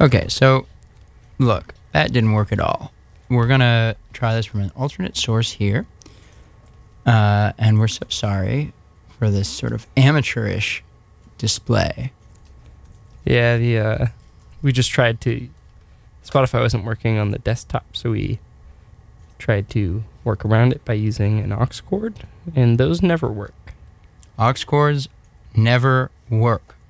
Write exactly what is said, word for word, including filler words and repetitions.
Okay, so look, that didn't work at all. We're going to try this from an alternate source here. Uh, and we're so sorry for this sort of amateurish display. Yeah, the uh, we just tried to... Spotify wasn't working on the desktop, so we tried to work around it by using an aux cord, and those never work. Aux cords never work.